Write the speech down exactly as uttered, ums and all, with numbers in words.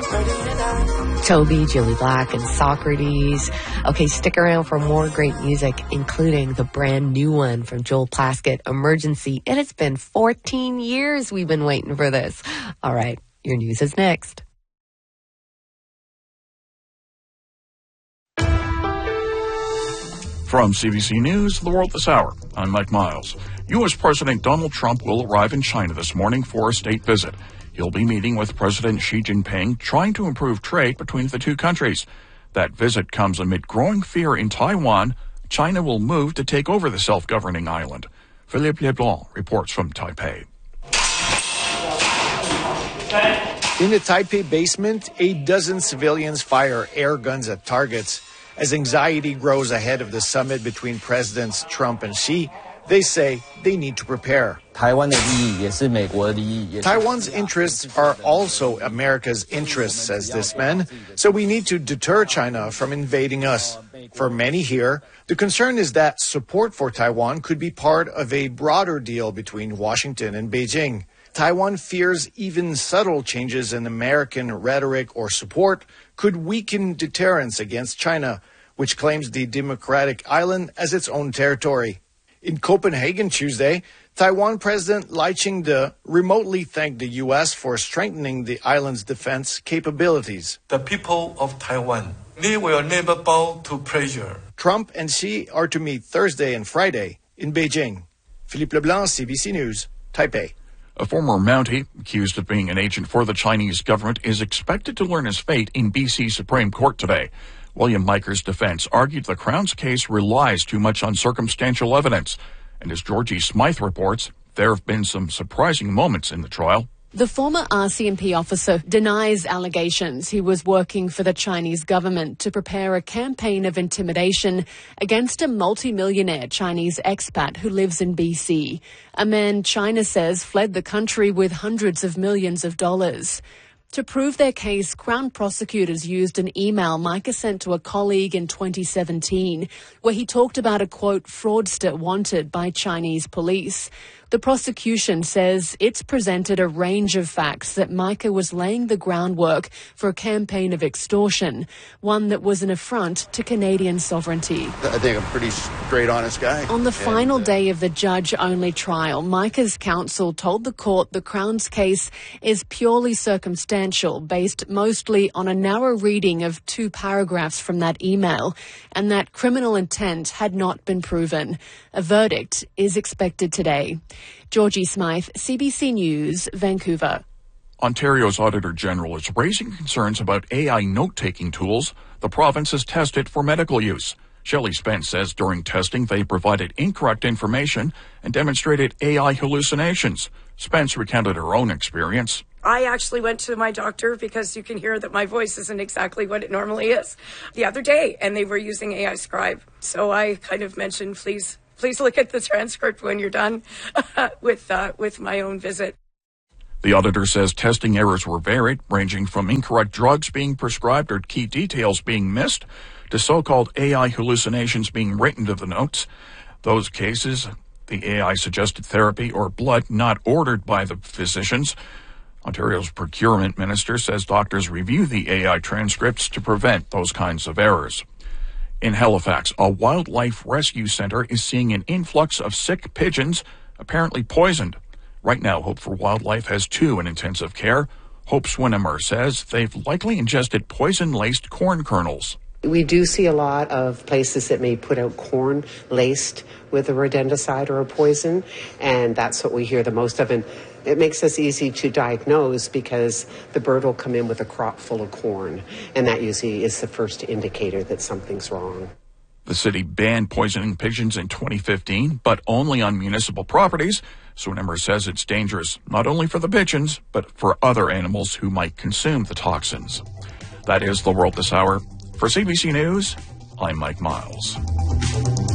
Toby, Julie Black, and Socrates. Okay, stick around for more great music, including the brand new one from Joel Plaskett, Emergency. And it's been fourteen years we've been waiting for this. All right, your news is next. From C B C News, The World This Hour, I'm Mike Miles. U S. President Donald Trump will arrive in China this morning for a state visit. He'll be meeting with President Xi Jinping, trying to improve trade between the two countries. That visit comes amid growing fear in Taiwan China will move to take over the self-governing island. Philippe Leblanc reports from Taipei. In the Taipei basement, a dozen civilians fire air guns at targets. As anxiety grows ahead of the summit between Presidents Trump and Xi, they say they need to prepare. Taiwan's interests are also America's interests, says this man, so we need to deter China from invading us. For many here, the concern is that support for Taiwan could be part of a broader deal between Washington and Beijing. Taiwan fears even subtle changes in American rhetoric or support could weaken deterrence against China, which claims the democratic island as its own territory. In Copenhagen Tuesday, Taiwan President Lai Ching-te remotely thanked the U S for strengthening the island's defense capabilities. The people of Taiwan, they will never bow to pressure. Trump and Xi are to meet Thursday and Friday in Beijing. Philippe Leblanc, C B C News, Taipei. A former Mountie accused of being an agent for the Chinese government is expected to learn his fate in B C Supreme Court today. William Miker's defense argued the Crown's case relies too much on circumstantial evidence. And as Georgie Smythe reports, there have been some surprising moments in the trial. The former R C M P officer denies allegations he was working for the Chinese government to prepare a campaign of intimidation against a multimillionaire Chinese expat who lives in B C, a man China says fled the country with hundreds of millions of dollars. To prove their case, Crown prosecutors used an email Micah sent to a colleague in twenty seventeen, where he talked about a, quote, fraudster wanted by Chinese police. The prosecution says it's presented a range of facts that Micah was laying the groundwork for a campaign of extortion, one that was an affront to Canadian sovereignty. I think I'm a pretty straight, honest guy. On the final and, uh, day of the judge-only trial, Micah's counsel told the court the Crown's case is purely circumstantial, based mostly on a narrow reading of two paragraphs from that email, and that criminal intent had not been proven. A verdict is expected today. Georgie Smythe, C B C News, Vancouver. Ontario's Auditor General is raising concerns about A I note-taking tools the province has tested for medical use. Shelley Spence says during testing they provided incorrect information and demonstrated A I hallucinations. Spence recounted her own experience. I actually went to my doctor because you can hear that my voice isn't exactly what it normally is the other day, and they were using A I Scribe. So I kind of mentioned, please, please look at the transcript when you're done with uh, with my own visit. The auditor says testing errors were varied, ranging from incorrect drugs being prescribed or key details being missed to so-called A I hallucinations being written to the notes. Those cases, the A I suggested therapy or blood not ordered by the physicians. Ontario's procurement minister says doctors review the A I transcripts to prevent those kinds of errors. In Halifax, a wildlife rescue center is seeing an influx of sick pigeons, apparently poisoned. Right now, Hope for Wildlife has two in intensive care. Hope Swinimer says they've likely ingested poison-laced corn kernels. We do see a lot of places that may put out corn laced with a rodenticide or a poison, and that's what we hear the most of. And it makes us easy to diagnose because the bird will come in with a crop full of corn, and that usually is the first indicator that something's wrong. The city banned poisoning pigeons in twenty fifteen, but only on municipal properties. Swinimer says it's dangerous not only for the pigeons, but for other animals who might consume the toxins. That is The World This Hour. For C B C News, I'm Mike Miles.